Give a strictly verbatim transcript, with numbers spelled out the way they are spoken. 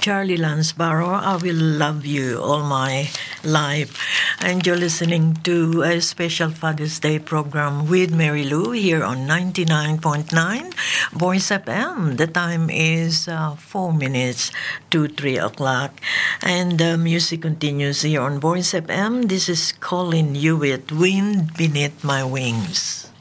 Charlie Lansborough. I will love you all my life. And you're listening to a special Father's Day program with Mary Lou here on ninety-nine point nine Voice F M. The time is uh, four minutes to three o'clock. And the music continues here on Voice F M. This is Colin Hewitt, Wind Beneath My Wings.